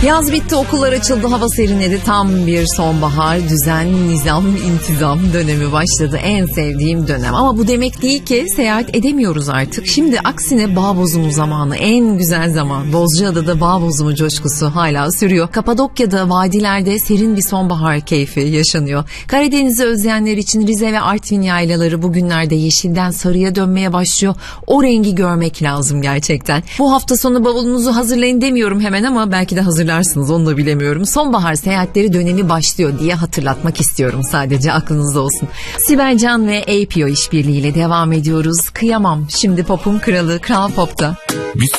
Yaz bitti, okullar açıldı, hava serinledi. Tam bir sonbahar, düzen, nizam, intizam dönemi başladı. En sevdiğim dönem. Ama bu demek değil ki seyahat edemiyoruz artık. Şimdi aksine bağ bozumu zamanı, en güzel zaman. Bozcaada'da bağ bozumu coşkusu hala sürüyor. Kapadokya'da, vadilerde serin bir sonbahar keyfi yaşanıyor. Karadeniz'i özleyenler için Rize ve Artvin yaylaları bugünlerde yeşilden sarıya dönmeye başlıyor. O rengi görmek lazım gerçekten. Bu hafta sonu bavulunuzu hazırlayın demiyorum hemen ama belki de hazırlarsınız, onu da bilemiyorum. Sonbahar seyahatleri dönemi başlıyor diye hatırlatmak istiyorum, sadece aklınızda olsun. Sibel Can ve APO işbirliğiyle devam ediyoruz. Kıyamam, şimdi pop'un kralı, Kral Pop'ta. Biz